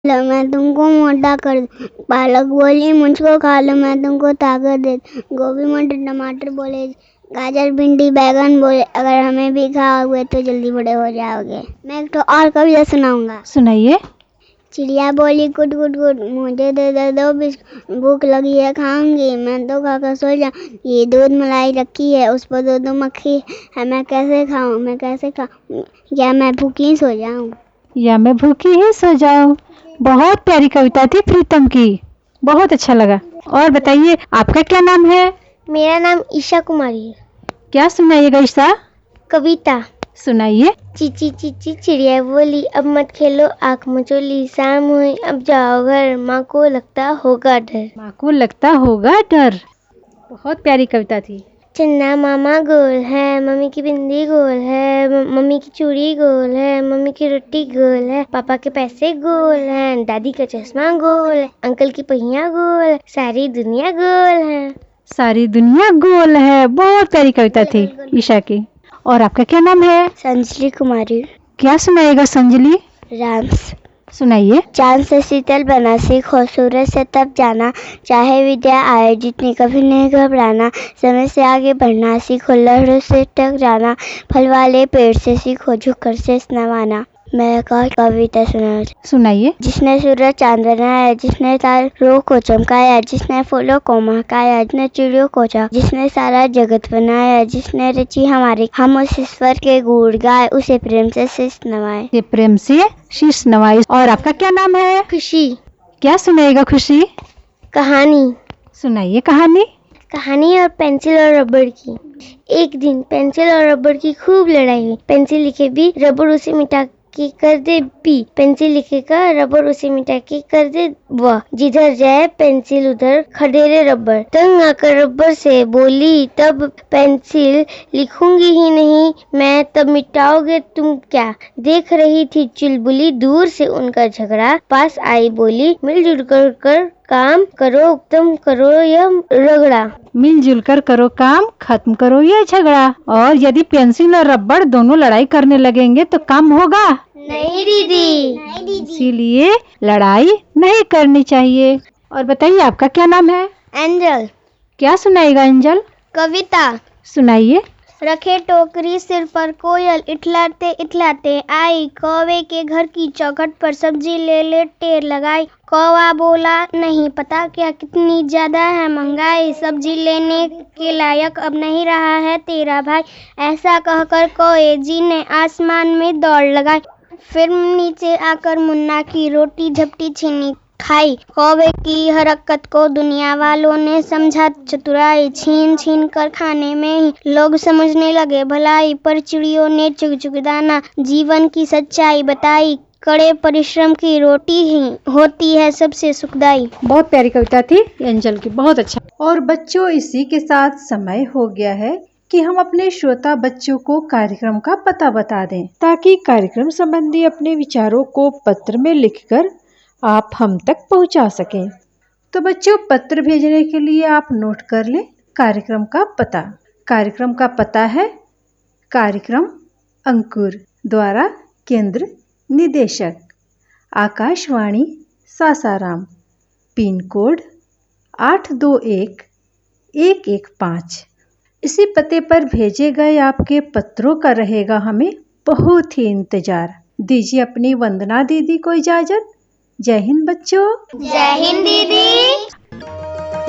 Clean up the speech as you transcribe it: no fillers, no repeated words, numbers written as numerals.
लो मैं तुमको मोटा कर दूं। पालक बोली मुझको खा लो मैं तुमको ताकत दे दूं। गोभी मटर टमाटर बोले गाजर भिंडी बैगन बोले अगर हमें भी खाओगे तो जल्दी बड़े हो जाओगे। मैं एक तो और कविता सुनाऊंगा। सुनाइए। चिड़िया बोली कुट कुट कुट मुझे दे दो बिस्कुट, भूख लगी है खाऊंगी मैं तो खाकर सो जाऊं। ये दूध मलाई रखी है उस पर दो मक्खी है मैं कैसे खाऊं या मैं भूखी सो जाऊं। या मैं भूखी ही सो जाऊं। बहुत प्यारी कविता थी प्रीतम की, बहुत अच्छा लगा। और बताइए आपका क्या नाम है? मेरा नाम ईशा कुमारी है। क्या सुनाइएगा ईशा? कविता सुनाइए। चीची चीची चिड़िया बोली अब मत खेलो आँख मचोली, शाम हुई अब जाओ घर माँ को लगता होगा डर। माँ को लगता होगा डर। बहुत प्यारी कविता थी। चन्ना मामा गोल है मम्मी की बिंदी गोल है, मम्मी की चूड़ी गोल है, मम्मी की रोटी गोल है, पापा के पैसे गोल है, दादी का चश्मा गोल है, अंकल की पहिया गोल है, सारी दुनिया गोल है। सारी दुनिया गोल है। बहुत प्यारी कविता थी ईशा की। और आपका क्या नाम है? संजली कुमारी। क्या सुनाइएगा संजली? राम्स। सुनाइए। चांद से शीतल बना सीखो सूरज से तब जाना, चाहे विद्या आए जितनी कभी नहीं घबराना, समय से आगे बढ़ना सीखो लहरों से टकराना, फल वाले पेड़ से सीखो झुककर शेष नवाना। मैं एक और कविता सुनाइए। जिसने सूरज चांद बनाया, जिसने तारों को चमकाया, जिसने फूलों को महकाया, जिसने चिड़ियों को चाहा, जिसने सारा जगत बनाया, जिसने रची हमारी हम उस ईश्वर के गुण गाए, उसे प्रेम से शीश नवाए। प्रेम से शीश नवाए। और आपका क्या नाम है? खुशी। क्या सुनाइएगा खुशी? कहानी। सुनाइए कहानी। कहानी और पेंसिल और रबड़ की। एक दिन पेंसिल और रबड़ की खूब लड़ाई हुई। पेंसिल लिखे बी, रबड़ उसे मिटा के कर दे पी, पेंसिल लिखेगा रबड़ उसे मिटा के कर दे वाह, जिधर जाए पेंसिल उधर खडेरे रबड़। तंग आकर रबड़ से बोली तब पेंसिल लिखूंगी ही नहीं मैं, तब मिटाओगे तुम क्या। देख रही थी चुलबुली दूर से उनका झगड़ा, पास आई बोली मिलजुल कर काम करो तुम करो यह रगड़ा। मिलजुल कर करो काम खत्म करो ये झगड़ा। और यदि पेंसिल और रबड़ दोनों लड़ाई करने लगेंगे तो काम होगा नहीं दीदी। इसीलिए लड़ाई नहीं करनी चाहिए। और बताइए आपका क्या नाम है? एंजल। क्या सुनाएगा एंजल? कविता। सुनाइए। रखे टोकरी सिर पर कोयल इठलाते इठलाते आई, कौवे के घर की चौखट पर सब्जी ले ले टेर लगाई। कौवा बोला नहीं पता क्या कितनी ज्यादा है महंगाई, सब्जी लेने के लायक अब नहीं रहा है तेरा भाई। ऐसा कहकर कौवे जी ने आसमान में दौड़ लगाई, फिर नीचे आकर मुन्ना की रोटी झपटी छीनी खाई। कौवे की हरकत को दुनिया वालों ने समझा चतुराई, छीन छीन कर खाने में ही लोग समझने लगे भलाई, पर चिड़ियों ने चुग चुग दाना जीवन की सच्चाई बताई, कड़े परिश्रम की रोटी ही होती है सबसे सुखदाई। बहुत प्यारी कविता थी एंजल की, बहुत अच्छा। और बच्चों इसी के साथ समय हो गया है कि हम अपने श्रोता बच्चों को कार्यक्रम का पता बता दें, ताकि कार्यक्रम संबंधी अपने विचारों को पत्र में लिखकर आप हम तक पहुंचा सकें। तो बच्चों पत्र भेजने के लिए आप नोट कर लें कार्यक्रम का पता। कार्यक्रम का पता है कार्यक्रम अंकुर द्वारा केंद्र निदेशक आकाशवाणी सासाराम, पिन कोड 821115। इसी पते पर भेजे गए आपके पत्रों का रहेगा हमें बहुत ही इंतजार। दीजिए अपनी वंदना दीदी को इजाजत। जय हिंद बच्चों। जय हिंद दीदी।